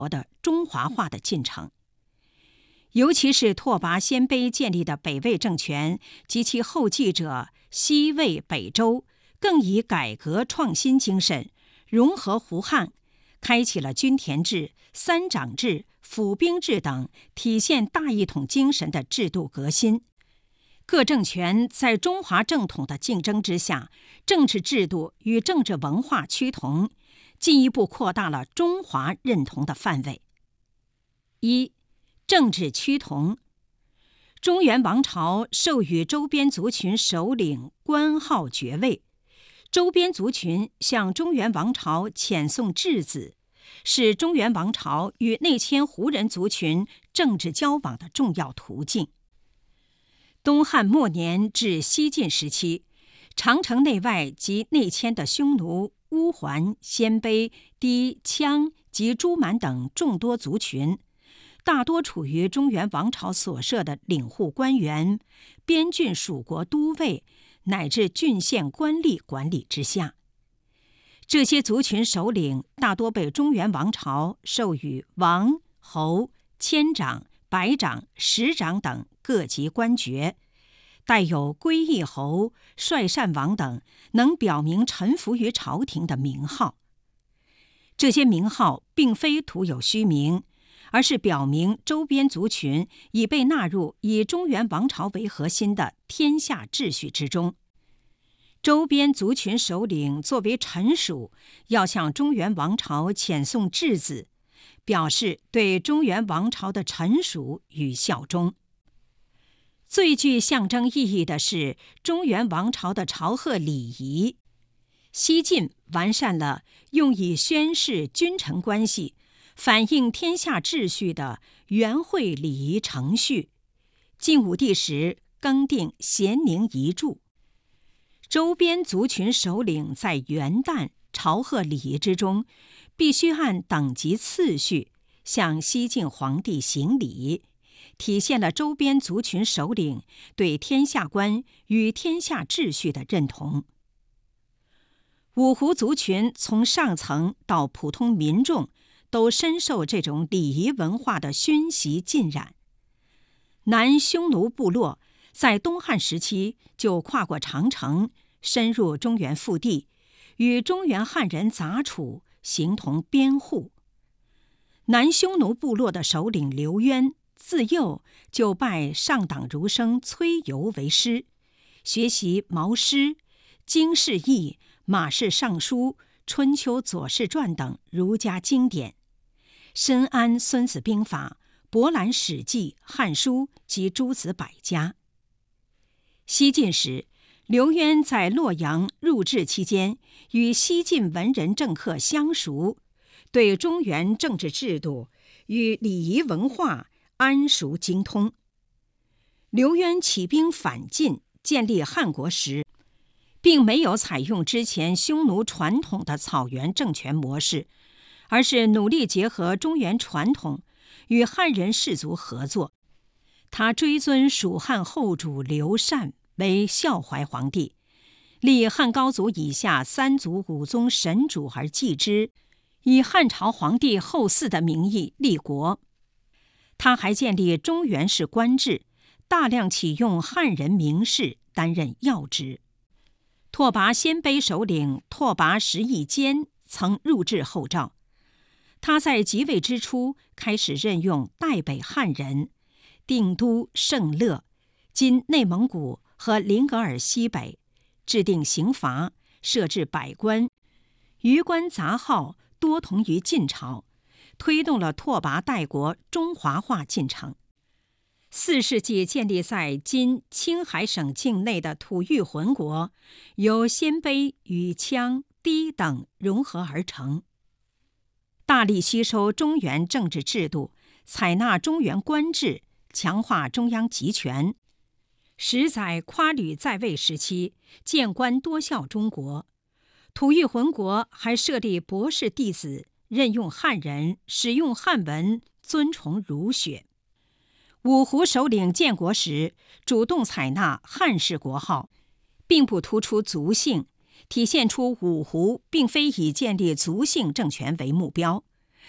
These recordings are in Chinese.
国的中华化的进程。尤其是拓跋鲜卑建立的北魏政权及其后继者西魏、北周，更以改革创新精神融合胡汉，开启了均田制、三长制、府兵制等体现大一统精神的制度革新。各政权在中华正统的竞争之下，政治制度与政治文化趋同，进一步扩大了中华认同的范围。一、政治趋同。中原王朝授予周边族群首领官号爵位，周边族群向中原王朝遣送质子，是中原王朝与内迁胡人族群政治交往的重要途径。东汉末年至西晋时期，长城内外及内迁的匈奴、乌桓、鲜卑、氐、羌及诸蛮等众多族群，大多处于中原王朝所设的领户官员、边郡属国都尉乃至郡县官吏管理之下。这些族群首领大多被中原王朝授予王、侯、千长、百长、十长等各级官爵，带有归义侯、率善王等能表明臣服于朝廷的名号。这些名号并非徒有虚名，而是表明周边族群已被纳入以中原王朝为核心的天下秩序之中。周边族群首领作为臣属，要向中原王朝遣送质子，表示对中原王朝的臣属与效忠。最具象征意义的是中原王朝的朝贺礼仪。西晋完善了用以宣示君臣关系、反映天下秩序的元会礼仪程序。晋武帝时更定咸宁遗著。周边族群首领在元旦朝贺礼仪之中，必须按等级次序向西晋皇帝行礼，体现了周边族群首领对天下观与天下秩序的认同。五胡族群从上层到普通民众都深受这种礼仪文化的熏习浸染。南匈奴部落在东汉时期就跨过长城，深入中原腹地，与中原汉人杂处，形同边户。南匈奴部落的首领刘渊自幼就拜上党儒生崔游为师，学习毛诗、经世义、马氏尚书、春秋左氏传等儒家经典，深谙孙子兵法，博览史记、汉书及诸子百家。西晋时，刘渊在洛阳入治期间，与西晋文人政客相熟，对中原政治制度与礼仪文化谙熟精通。刘渊起兵反晋，建立汉国时，并没有采用之前匈奴传统的草原政权模式，而是努力结合中原传统，与汉人氏族合作。他追尊蜀汉后主刘禅为孝怀皇帝，立汉高祖以下三族五宗神主而祭之，以汉朝皇帝后嗣的名义立国。他还建立中原式官制，大量启用汉人名士担任要职。拓跋鲜卑首领拓跋什翼坚曾入治后赵，他在即位之初开始任用代北汉人，定都圣乐（今内蒙古和林格尔西北），制定刑罚，设置百官，余官杂号多同于晋朝，推动了拓跋代国中华化进程。4世纪建立在今青海省境内的吐谷浑国，由鲜卑与羌、氐等融合而成，大力吸收中原政治制度，采纳中原官制，强化中央集权。10载夸吕在位时期，谏官多效中国。吐谷浑国还设立博士弟子，任用汉人，使用汉文，尊崇儒学。五胡首领建国时，主动采纳汉式国号，并不突出族姓，体现出五胡并非以建立族姓政权为目标，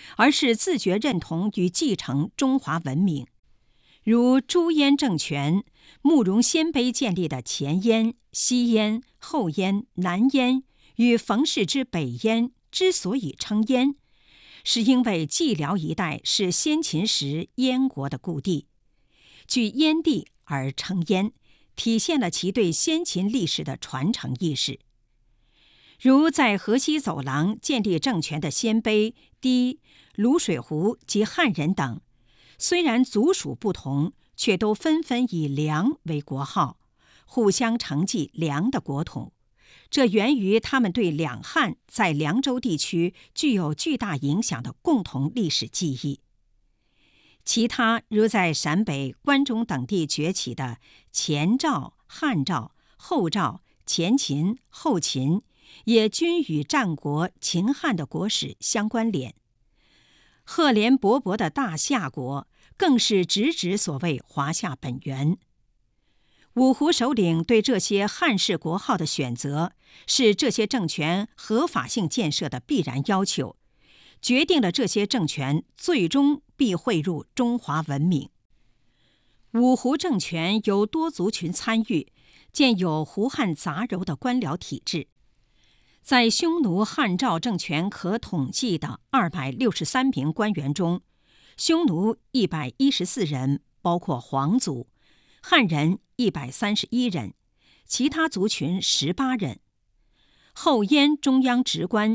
而是自觉认同与继承中华文明。如朱燕政权、慕容鲜卑建立的前燕、西燕、后燕、南燕与冯氏之北燕之所以称燕，是因为蓟辽一带是先秦时燕国的故地，据燕地而称燕，体现了其对先秦历史的传承意识。如在河西走廊建立政权的鲜卑、氐、卤水胡及汉人等，虽然族属不同，却都纷纷以梁为国号，互相承继梁的国统。这源于他们对两汉在凉州地区具有巨大影响的共同历史记忆。其他如在陕北、关中等地崛起的前赵、汉赵、后赵、前秦、后秦，也均与战国、秦汉的国史相关联。赫连勃勃的大夏国更是直指所谓华夏本源。五胡首领对这些汉氏国号的选择，是这些政权合法性建设的必然要求，决定了这些政权最终必汇入中华文明。五胡政权由多族群参与，建有胡汉杂糅的官僚体制。在匈奴汉赵政权可统计的263名官员中，匈奴114人，包括皇族；汉人131人，其他族群18人。后燕中央职官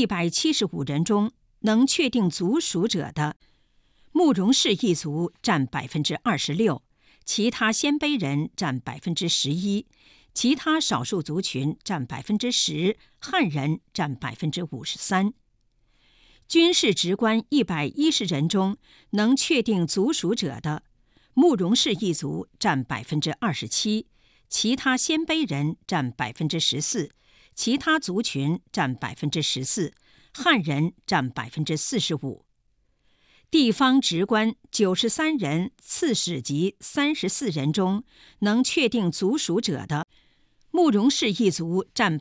175人中，能确定族属者的，慕容氏一族占26%，其他鲜卑人占11%，其他少数族群占10%，汉人占53%。军事职官110人中，能确定族属者的，慕容氏一族占27%，其他鲜卑人占14%，其他族群占14%，汉人占45%。地方职官93人，刺史级34人中，能确定族属者的，慕容氏一族占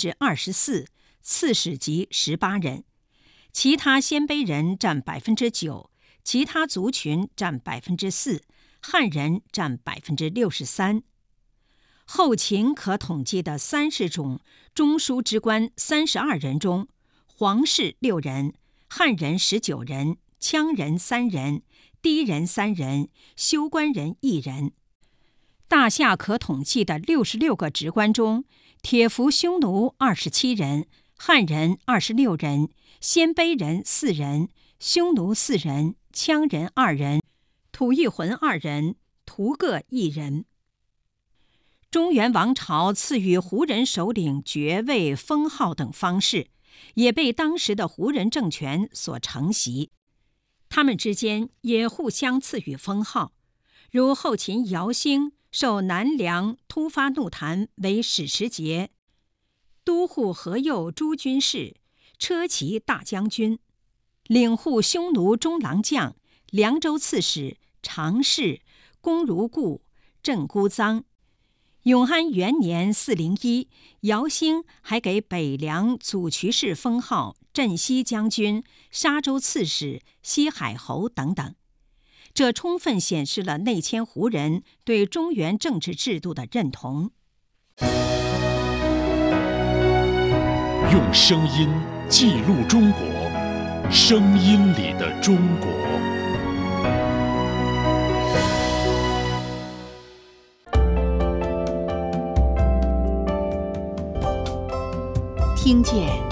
24%，刺史级18人，其他鲜卑人占9%，其他族群占4%，汉人占63%。后秦可统计的30种中书之官32人中，皇室6人，汉人19人，羌人3人，氐人3人，休官人1人。大夏可统计的66个职官中，铁服匈奴27人，汉人26人，鲜卑人4人，匈奴4人，羌人2人，吐谷浑2人，屠各1人。中原王朝赐予胡人首领爵位、封号等方式，也被当时的胡人政权所承袭。他们之间也互相赐予封号，如后秦姚兴授南梁突发怒檀为使持节，都护河右诸军事，车骑大将军，领护匈奴中郎将，凉州刺史，常侍，公如故，镇姑臧。永安元年401，姚兴还给北凉祖渠氏封号镇西将军、沙州刺史、西海侯等等。这充分显示了内迁胡人对中原政治制度的认同。 用声音记录中国，声音里的中国。 听见